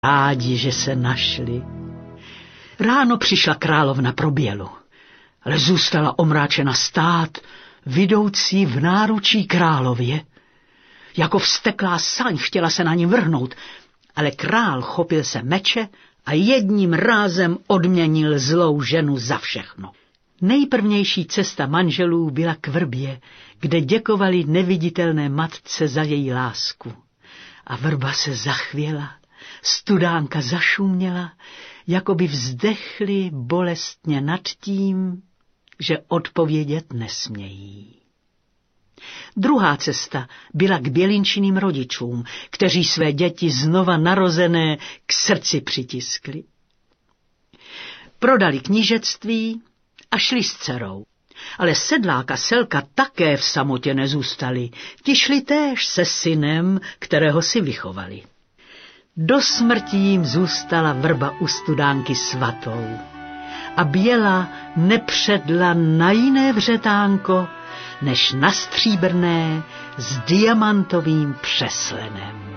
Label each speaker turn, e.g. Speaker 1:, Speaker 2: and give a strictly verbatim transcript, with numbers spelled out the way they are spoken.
Speaker 1: rádi, že se našli. Ráno přišla královna pro Bělu, ale zůstala omráčena stát, vidoucí v náručí králově. Jako vzteklá saň chtěla se na ní vrhnout, ale král chopil se meče a jedním rázem odměnil zlou ženu za všechno. Nejprvnější cesta manželů byla k vrbě, kde děkovali neviditelné matce za její lásku. A vrba se zachvěla, studánka zašuměla, jako by vzdechli bolestně nad tím, že odpovědět nesmějí. Druhá cesta byla k Bělinčiným rodičům, kteří své děti znova narozené k srdci přitiskli. Prodali knížectví a šli s dcerou. Ale sedlák a selka také v samotě nezůstali. Ti šli též se synem, kterého si vychovali. Do smrti jim zůstala vrba u studánky svatou. A Běla nepředla na jiné vřetánko, než na stříbrné s diamantovým přeslenem.